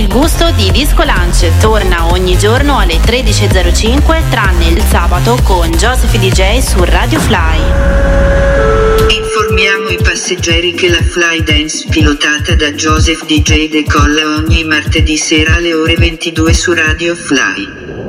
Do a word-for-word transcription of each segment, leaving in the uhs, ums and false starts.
gusto di Disco Lunch torna ogni giorno alle tredici e zero cinque, tranne il sabato con Joseph D J su Radio Fly. Informiamo i passeggeri che la Fly Dance pilotata da Joseph D J decolla ogni martedì sera alle ore ventidue su Radio Fly.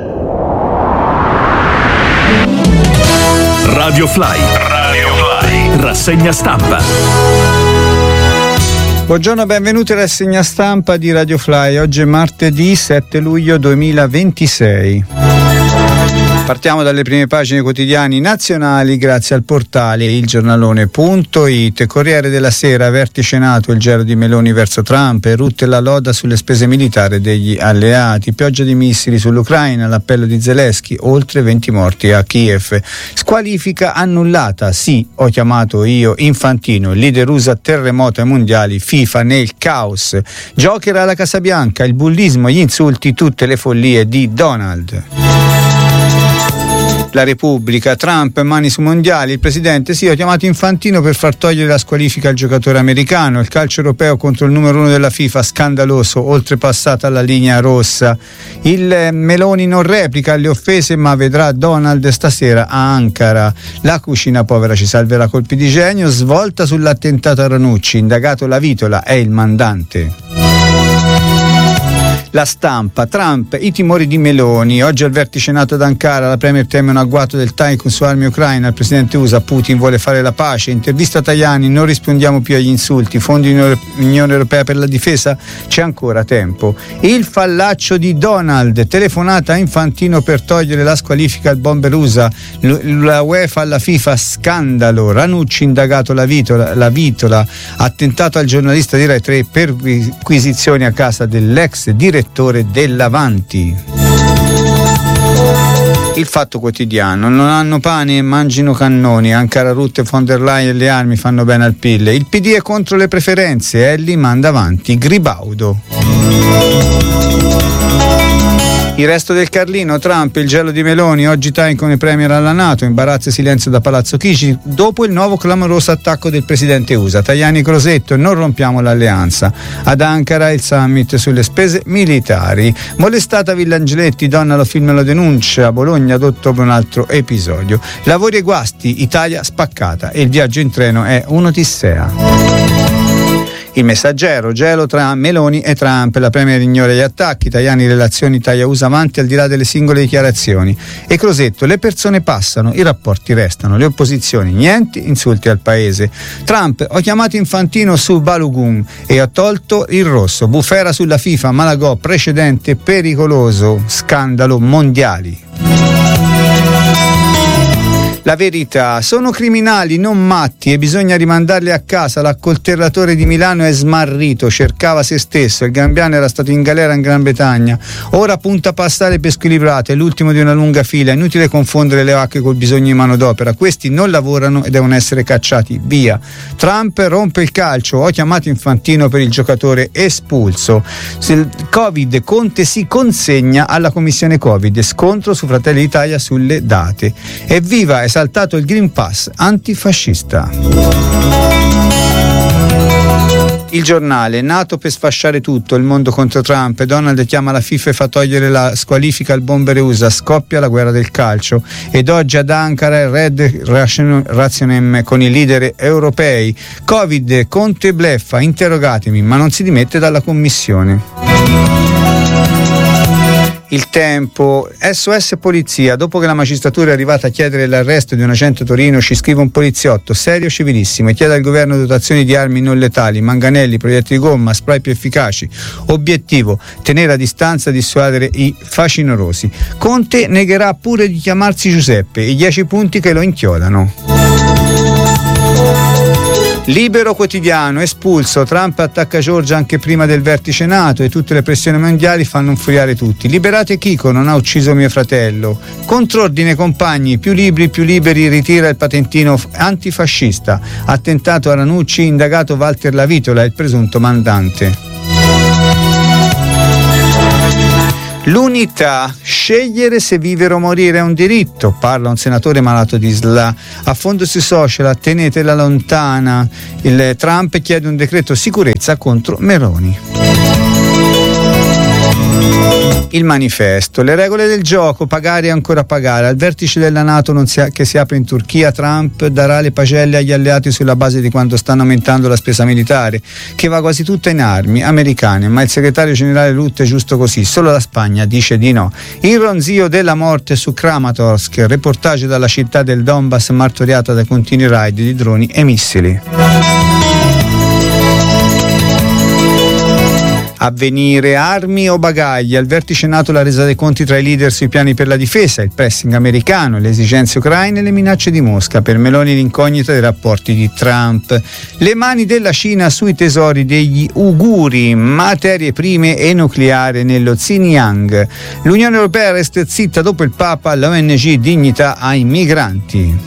Radio Fly. Radio Fly. Rassegna stampa. Buongiorno, benvenuti alla rassegna stampa di Radio Fly. Oggi è martedì sette luglio duemilaventisei. Partiamo dalle prime pagine quotidiani nazionali grazie al portale il giornalone punto it. Corriere della Sera, vertice NATO, il gelo di Meloni verso Trump, e Rutte la loda sulle spese militari degli alleati, pioggia di missili sull'Ucraina, l'appello di Zelensky, oltre venti morti a Kiev, squalifica annullata, sì, ho chiamato io Infantino, il leader U S A terremoto ai mondiali, FIFA nel caos, Joker alla Casa Bianca, il bullismo, gli insulti, tutte le follie di Donald. La Repubblica, Trump, mani su mondiali, il presidente, sì, ho chiamato Infantino per far togliere la squalifica al giocatore americano, il calcio europeo contro il numero uno della FIFA, scandaloso, oltrepassata la linea rossa, il Meloni non replica alle offese ma vedrà Donald stasera a Ankara, la cucina povera ci salverà colpi di genio, svolta sull'attentato a Ranucci, indagato la Vitola, è il mandante. La Stampa, Trump, i timori di Meloni, oggi al vertice NATO ad Ankara, la premier teme un agguato del Tycoon su armi ucraine, il presidente U S A, Putin vuole fare la pace, intervista a Tajani, non rispondiamo più agli insulti, fondi Unione Europea per la difesa, c'è ancora tempo. Il fallaccio di Donald, telefonata a Infantino per togliere la squalifica al bomber U S A, la UEFA alla FIFA, scandalo, Ranucci indagato la Vitola, la Vitola, attentato al giornalista di Rai tre, perquisizioni a casa dell'ex direttore dell'Avanti. Il Fatto Quotidiano, non hanno pane e mangino cannoni, Ankara, Rutte, von der Leyen, le armi fanno bene al P I L, il P D è contro le preferenze, Elli manda avanti Gribaudo. Il resto del Carlino, Trump, il gelo di Meloni, oggi Tycoon e premier alla NATO, imbarazzo e silenzio da Palazzo Chigi, dopo il nuovo clamoroso attacco del presidente U S A, Tajani Crosetto, non rompiamo l'alleanza, ad Ankara il summit sulle spese militari, molestata Villa Angeletti, donna lo film lo denuncia, Bologna adotto un altro episodio, lavori e guasti, Italia spaccata e il viaggio in treno è un'odissea. Il Messaggero, gelo tra Meloni e Trump, la premier ignora gli attacchi, Tajani relazioni Italia-U S A avanti al di là delle singole dichiarazioni, e Crosetto, le persone passano, i rapporti restano, le opposizioni niente, insulti al paese. Trump, ho chiamato Infantino su Balogun e ho tolto il rosso, bufera sulla FIFA, Malagò, precedente pericoloso, scandalo mondiali. La Verità, sono criminali, non matti, e bisogna rimandarli a casa, l'accoltellatore di Milano è smarrito, cercava se stesso, il Gambiano era stato in galera in Gran Bretagna, ora punta a passare per squilibrato, è l'ultimo di una lunga fila, inutile confondere le vacche col bisogno di manodopera, questi non lavorano e devono essere cacciati via. Trump rompe il calcio, ho chiamato Infantino per il giocatore espulso. Il Covid, Conte si consegna alla commissione Covid, scontro su Fratelli d'Italia sulle date. Evviva, è saltato il Green Pass antifascista. Il Giornale, NATO per sfasciare tutto, il mondo contro Trump, Donald chiama la FIFA e fa togliere la squalifica al bomber U S A, scoppia la guerra del calcio, ed oggi ad Ankara il Red Razionem con i leader europei, Covid, Conte bleffa, interrogatemi, ma non si dimette dalla commissione. Il Tempo, S O S Polizia, dopo che la magistratura è arrivata a chiedere l'arresto di un agente Torino, ci scrive un poliziotto, serio, civilissimo, e chiede al governo dotazioni di armi non letali, manganelli, proiettili di gomma, spray più efficaci. Obiettivo, tenere a distanza, dissuadere i facinorosi. Conte negherà pure di chiamarsi Giuseppe, i dieci punti che lo inchiodano. Libero Quotidiano, espulso, Trump attacca Giorgia anche prima del vertice NATO e tutte le pressioni mondiali fanno infuriare tutti. Liberate Chico, non ha ucciso mio fratello. Contrordine compagni, più libri, più liberi, ritira il patentino antifascista. Attentato a Ranucci, indagato Walter La Vitola, il presunto mandante. L'Unità, scegliere se vivere o morire è un diritto, parla un senatore malato di S L A. A fondo sui social, tenetela lontana. Il Trump chiede un decreto sicurezza contro Meloni. Il manifesto, le regole del gioco, pagare e ancora pagare. Al vertice della NATO non si, che si apre in Turchia, Trump darà le pagelle agli alleati sulla base di quanto stanno aumentando la spesa militare, che va quasi tutta in armi americane, ma il segretario generale Rutte è giusto così, solo la Spagna dice di no. Il ronzio della morte su Kramatorsk, reportage dalla città del Donbass martoriata da continui raid di droni e missili. Avvenire, armi o bagagli? Al vertice NATO la resa dei conti tra i leader sui piani per la difesa, il pressing americano, le esigenze ucraine e le minacce di Mosca. Per Meloni l'incognita dei rapporti di Trump. Le mani della Cina sui tesori degli uiguri, materie prime e nucleare nello Xinjiang. L'Unione Europea resta zitta dopo il Papa, l'O N G dignità ai migranti.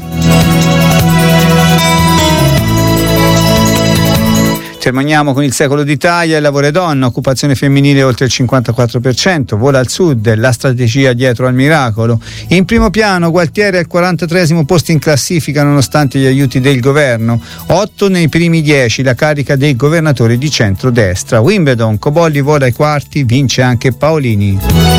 Terminiamo con il secolo d'Italia, il lavoro e donna, occupazione femminile oltre il cinquantaquattro per cento, vola al sud, la strategia dietro al miracolo. In primo piano Gualtieri al quarantatreesimo posto in classifica nonostante gli aiuti del governo, otto nei primi dieci la carica dei governatori di centrodestra. Wimbledon, Cobolli vola ai quarti, vince anche Paolini.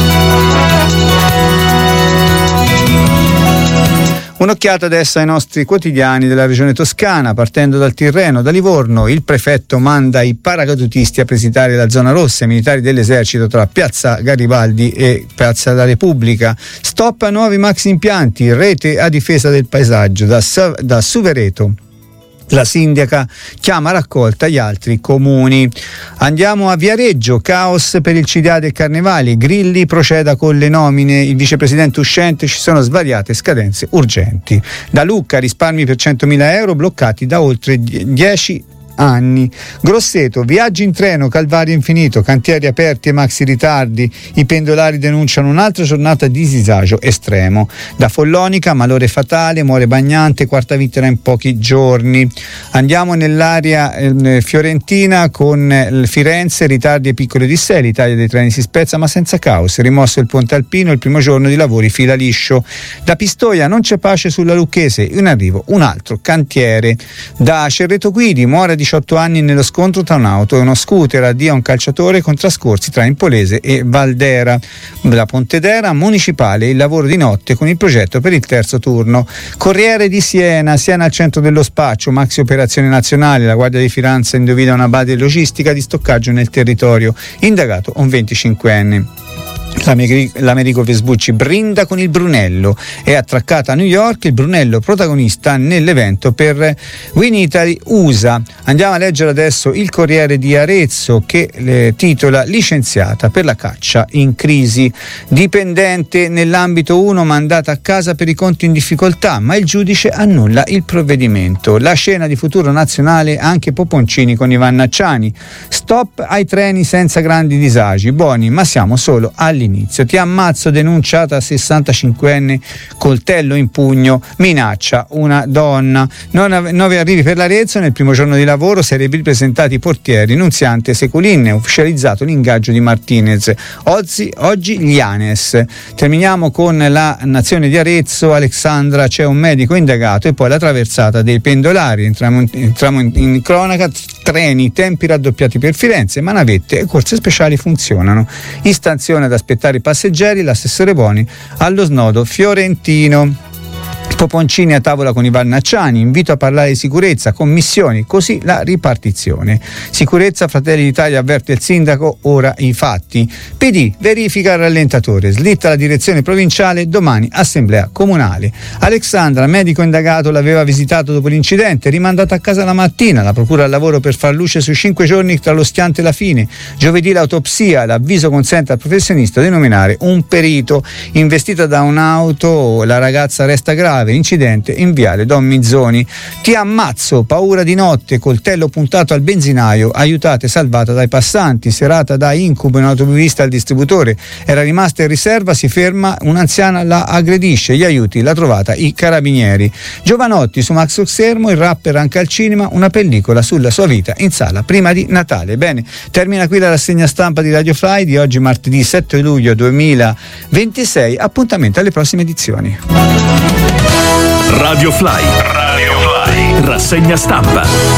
Un'occhiata adesso ai nostri quotidiani della regione toscana, partendo dal Tirreno. Da Livorno il prefetto manda i paracadutisti a presitare la zona rossa, i militari dell'esercito tra Piazza Garibaldi e Piazza della Repubblica. Stop a nuovi maxi impianti, rete a difesa del paesaggio. Da, da Suvereto la sindaca chiama raccolta gli altri comuni. Andiamo a Viareggio, caos per il C D A del Carnevale, Grilli proceda con le nomine, il vicepresidente uscente, ci sono svariate scadenze urgenti. Da Lucca risparmi per centomila euro bloccati da oltre dieci anni. Grosseto, viaggi in treno, calvario infinito, cantieri aperti e maxi ritardi, i pendolari denunciano un'altra giornata di disagio estremo. Da Follonica, malore fatale, muore bagnante, quarta vittima in pochi giorni. Andiamo nell'area eh, fiorentina con eh, Firenze, ritardi e piccole dissè, l'Italia dei treni si spezza ma senza caos, rimosso il ponte alpino, il primo giorno di lavori fila liscio. Da Pistoia non c'è pace sulla Lucchese, in arrivo un altro cantiere. Da Cerreto Guidi, muore a diciotto anni nello scontro tra un'auto e uno scooter, addio a un calciatore con trascorsi tra Impolese e Valdera. La Pontedera municipale, il lavoro di notte con il progetto per il terzo turno. Corriere di Siena, Siena al centro dello spaccio, maxi operazione nazionale, la Guardia di Finanza indovina una base logistica di stoccaggio nel territorio, indagato un venticinquenne. L'Americo Vespucci brinda con il Brunello, è attraccata a New York, il Brunello protagonista nell'evento per Win Italy U S A. Andiamo a leggere adesso il Corriere di Arezzo che eh, titola licenziata per la caccia in crisi, dipendente nell'ambito uno mandata a casa per i conti in difficoltà, ma il giudice annulla il provvedimento. La scena di Futuro Nazionale, anche Poponcini con Ivan Nacciani, stop ai treni senza grandi disagi, buoni ma siamo solo all'inizio. Ti ammazzo, denunciata sessantacinquenne, coltello in pugno, minaccia una donna. Nove arrivi per l'Arezzo, nel primo giorno di lavoro sarebbero presentati i portieri Nunziante e Seculin, ufficializzato l'ingaggio di Martinez. Oggi, oggi gli Anes. Terminiamo con la Nazione di Arezzo, Alexandra, c'è un medico indagato e poi la traversata dei pendolari. Entriamo in, entriamo in, in cronaca, treni, tempi raddoppiati per Firenze, ma navette e corse speciali funzionano. Istanzione ad aspettare i passeggeri, l'assessore Boni allo snodo fiorentino. Poponcini a tavola con Ivan Nacciani, invito a parlare di sicurezza, commissioni, così la ripartizione. Sicurezza, Fratelli d'Italia avverte il sindaco, ora i fatti. P D verifica il rallentatore, slitta la direzione provinciale, domani assemblea comunale. Alexandra, medico indagato, l'aveva visitato dopo l'incidente, rimandata a casa la mattina, la procura al lavoro per far luce sui cinque giorni tra lo schianto e la fine. Giovedì l'autopsia, l'avviso consente al professionista di nominare un perito. Investita da un'auto, la ragazza resta grave, incidente in viale Don Mizzoni. Ti ammazzo, paura di notte, coltello puntato al benzinaio, aiutate salvata dai passanti, serata da incubo in automobilista al distributore, era rimasta in riserva, si ferma, un'anziana la aggredisce, gli aiuti l'ha trovata i carabinieri. Giovanotti su Max Oxermo, il rapper anche al cinema, una pellicola sulla sua vita in sala prima di Natale. Bene, termina qui la rassegna stampa di Radio Fly di oggi martedì sette luglio duemilaventisei, appuntamento alle prossime edizioni. Radio Fly, Radio Fly, rassegna stampa.